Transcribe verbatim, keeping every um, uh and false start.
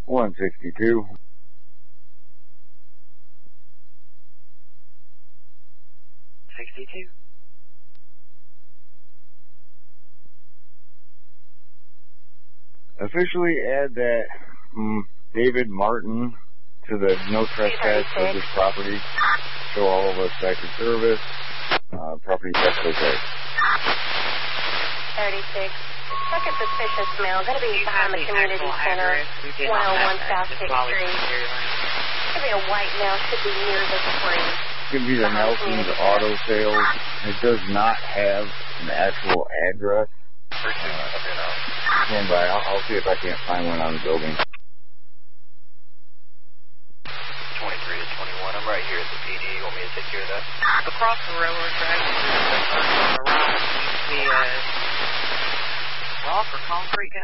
one sixty-two. sixty-two. Officially add that um, David Martin to the no trespass for this property. Show all of us active service. Uh, property check okay. thirty-six. Second suspicious smell. Going to be behind the community center. one oh one South sixth Street. Going to be a white male. Should be near the spring. It's going to be the Nelson's Auto Sales. It does not have an actual address. Stand by. I'll, I'll see if I can't find one on the building. twenty-three to twenty-one. I'm right here at the P D. You want me to take care of that? Across the railroad track, on the rock, you see a rock or concrete